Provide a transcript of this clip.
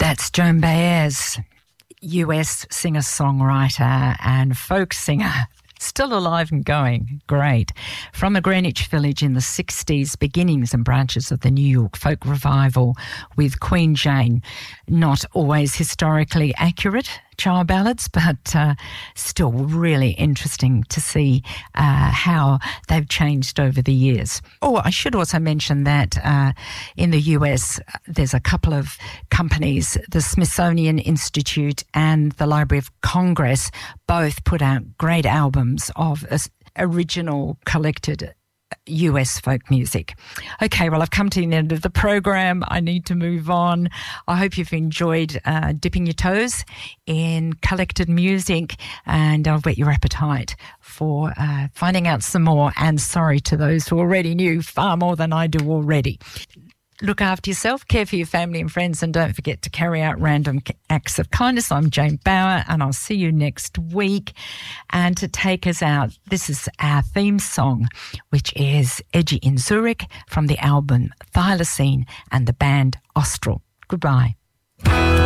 That's Joan Baez, US singer-songwriter and folk singer. Still alive and going. Great. From a Greenwich village in the 60s, beginnings and branches of the New York folk revival with Queen Jane. Not always historically accurate child ballads, but still really interesting to see how they've changed over the years. Oh, I should also mention that in the US, there's a couple of companies, the Smithsonian Institute and the Library of Congress, both put out great albums of original collected US folk music. Okay, well, I've come to the end of the program. I need to move on. I hope you've enjoyed dipping your toes in collected music, and I'll whet your appetite for finding out some more. And sorry to those who already knew far more than I do already. Look after yourself, care for your family and friends, and don't forget to carry out random acts of kindness. I'm Jane Bauer, and I'll see you next week. And to take us out, this is our theme song, which is Edgy in Zurich from the album Thylacine and the band Austral. Goodbye.